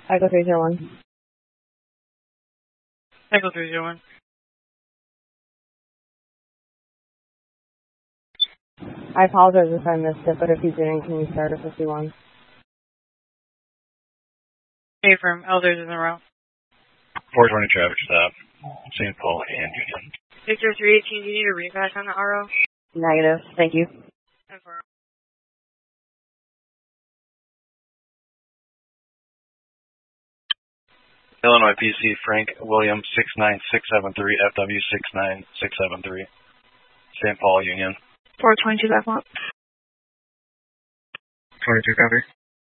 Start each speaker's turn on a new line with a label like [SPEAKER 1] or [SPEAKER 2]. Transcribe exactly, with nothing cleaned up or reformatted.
[SPEAKER 1] Echo three zero one.
[SPEAKER 2] Echo three zero one.
[SPEAKER 1] I apologize if I missed it, but if you didn't, can you start at fifty-one?
[SPEAKER 2] Affirm, Elders in the row.
[SPEAKER 3] four twenty traffic stop, Saint Paul and Union.
[SPEAKER 2] Victor three eighteen, do you need a repass on the R O?
[SPEAKER 1] Negative, thank you.
[SPEAKER 2] Affirm.
[SPEAKER 3] Illinois P C Frank William six nine six seven three F W six nine six seven three, Saint Paul Union.
[SPEAKER 2] four twenty-two back up.
[SPEAKER 3] twenty-two copy.